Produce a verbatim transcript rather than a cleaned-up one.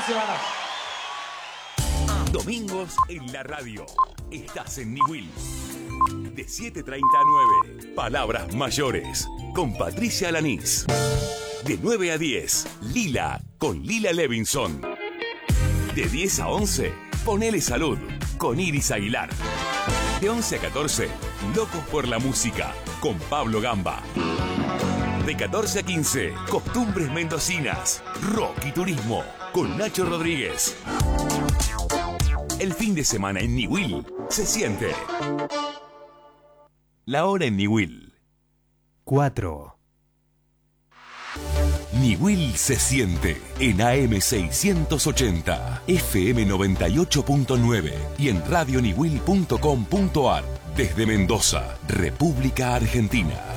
semana. Domingos en la radio. Estás en Niwil. De siete treinta a nueve. Palabras mayores. Con Patricia Alanís. De nueve a diez. Lila. Con Lila Levinson. De diez a once. Ponele salud. Con Iris Aguilar. De once a catorce. Locos por la música. Con Pablo Gamba. De catorce a quince. Costumbres mendocinas. Rock y turismo. Con Nacho Rodríguez. El fin de semana en Niwil se siente. La hora en Niwil. cuatro. Niwil se siente en A M seiscientos ochenta, F M noventa y ocho punto nueve y en radio niwil punto com punto ar desde Mendoza, República Argentina.